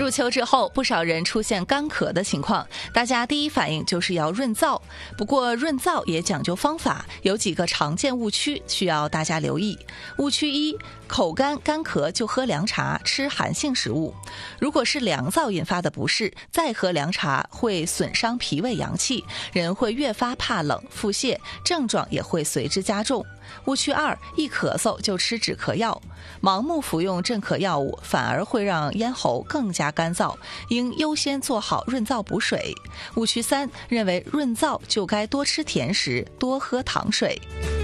入秋之后，不少人出现干咳的情况，大家第一反应就是要润燥。不过润燥也讲究方法，有几个常见误区需要大家留意。误区一，口干干咳就喝凉茶，吃寒性食物。如果是凉燥引发的不适，再喝凉茶会损伤脾胃阳气，人会越发怕冷、腹泻，症状也会随之加重。误区二，一咳嗽就吃止咳药，盲目服用镇咳药物反而会让咽喉更加干燥，应优先做好润燥补水。误区三，认为润燥就该多吃甜食，多喝糖水。